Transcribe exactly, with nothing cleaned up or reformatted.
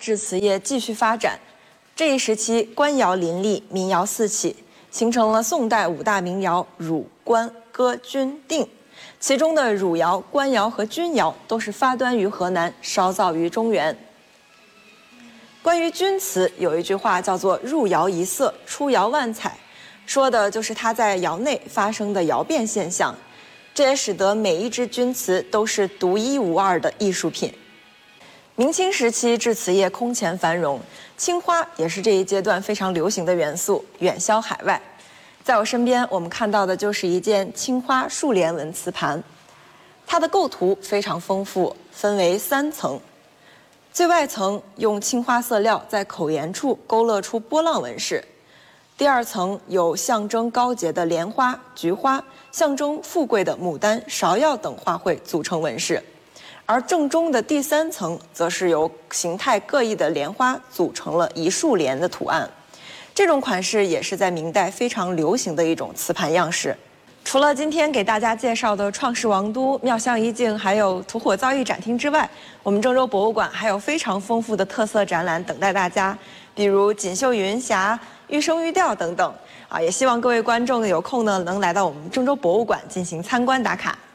制瓷业继续发展。这一时期，官窑林立，民窑四起，形成了宋代五大名窑汝、官、哥、钧、定。其中的汝窑、官窑和钧窑都是发端于河南，烧造于中原。关于钧瓷，有一句话叫做“入窑一色，出窑万彩”，说的就是它在窑内发生的窑变现象。这也使得每一只钧瓷都是独一无二的艺术品。明清时期，制瓷业空前繁荣，青花也是这一阶段非常流行的元素，远销海外。在我身边，我们看到的就是一件青花树莲纹瓷盘，它的构图非常丰富，分为三层。最外层用青花色料在口沿处勾勒出波浪纹饰，第二层有象征高洁的莲花、菊花，象征富贵的牡丹、芍药等花卉组成纹饰，而正中的第三层则是由形态各异的莲花组成了一束莲的图案。这种款式也是在明代非常流行的一种瓷盘样式。除了今天给大家介绍的创世王都、妙香一境，还有土火造诣展厅之外，我们郑州博物馆还有非常丰富的特色展览等待大家，比如锦绣云霞、玉声玉调等等啊，也希望各位观众有空呢能来到我们郑州博物馆进行参观打卡。